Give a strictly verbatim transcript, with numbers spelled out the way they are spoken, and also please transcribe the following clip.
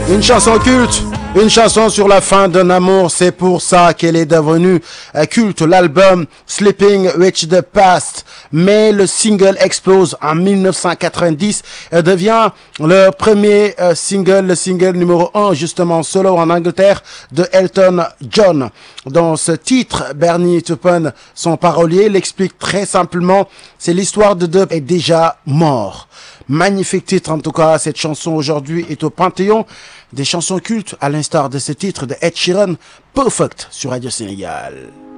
Une chanson culte, une chanson sur la fin d'un amour, c'est pour ça qu'elle est devenue culte, l'album Sleeping with the Past. Mais le single explose en mille neuf cent quatre-vingt-dix et devient le premier single, le single numéro un, justement solo en Angleterre, de Elton John. Dans ce titre, Bernie Taupin, son parolier, l'explique très simplement, c'est l'histoire de deux est déjà mort. Magnifique titre en tout cas, cette chanson aujourd'hui est au panthéon des chansons cultes, à l'instar de ce titre de Ed Sheeran, Perfect sur Radio Sénégal.